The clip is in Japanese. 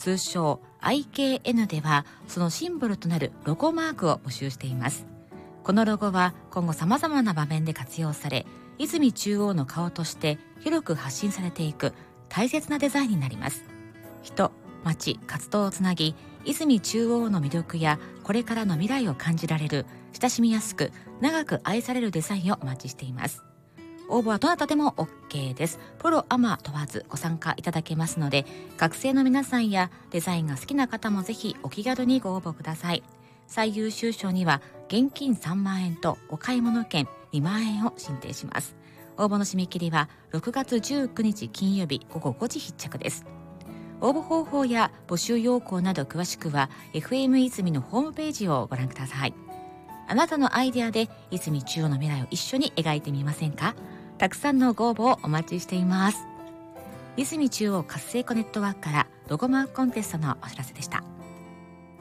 通称 IKN ではそのシンボルとなるロゴマークを募集しています。このロゴは今後様々な場面で活用され、泉中央の顔として広く発信されていく大切なデザインになります。人、町、活動をつなぎ、泉中央の魅力やこれからの未来を感じられる、親しみやすく長く愛されるデザインをお待ちしています。応募はどなたでも OK です。プロアマ問わずご参加いただけますので、学生の皆さんやデザインが好きな方もぜひお気軽にご応募ください。最優秀賞には現金3万円とお買い物券2万円を進呈します。応募の締め切りは6月19日金曜日午後5時必着です。応募方法や募集要項など詳しくは FM 泉のホームページをご覧ください。あなたのアイデアで泉中央の未来を一緒に描いてみませんか？たくさんのご応募をお待ちしています。泉中央活性化ネットワークからロゴマークコンテストのお知らせでした。